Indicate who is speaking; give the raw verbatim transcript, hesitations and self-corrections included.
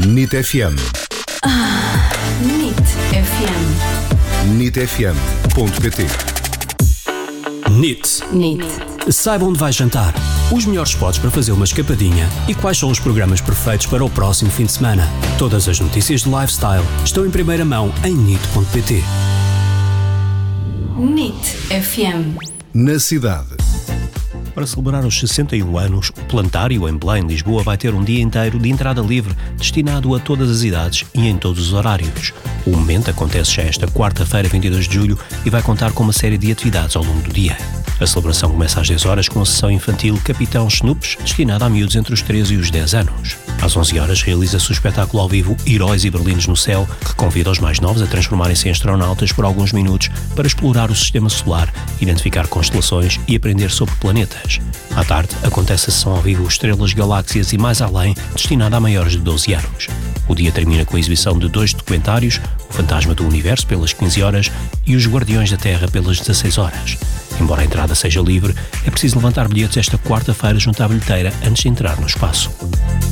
Speaker 1: NIT F M.
Speaker 2: Ah, NIT F M.
Speaker 1: NIT F M ponto pt.
Speaker 3: NIT.
Speaker 2: NIT.
Speaker 3: Saiba onde vai jantar, os melhores spots para fazer uma escapadinha e quais são os programas perfeitos para o próximo fim de semana. Todas as notícias de lifestyle estão em primeira mão em NIT ponto pt.
Speaker 2: NIT F M.
Speaker 1: Na cidade.
Speaker 3: Para celebrar os sessenta e um anos, o Plantário em Belém, Lisboa, vai ter um dia inteiro de entrada livre, destinado a todas as idades e em todos os horários. O momento acontece já esta quarta-feira, vinte e dois de julho, e vai contar com uma série de atividades ao longo do dia. A celebração começa às dez horas com a sessão infantil Capitão Snoops, destinada a miúdos entre os treze e os dez anos. Às onze horas realiza-se o espetáculo ao vivo Heróis e Berlinos no Céu, que convida os mais novos a transformarem-se em astronautas por alguns minutos para explorar o sistema solar, identificar constelações e aprender sobre planetas. À tarde, acontece a sessão ao vivo Estrelas, Galáxias e Mais Além, destinada a maiores de doze anos. O dia termina com a exibição de dois documentários, O Fantasma do Universo, pelas quinze horas, e Os Guardiões da Terra, pelas dezasseis horas. Embora a entrada seja livre, é preciso levantar bilhetes esta quarta-feira junto à bilheteira antes de entrar no espaço.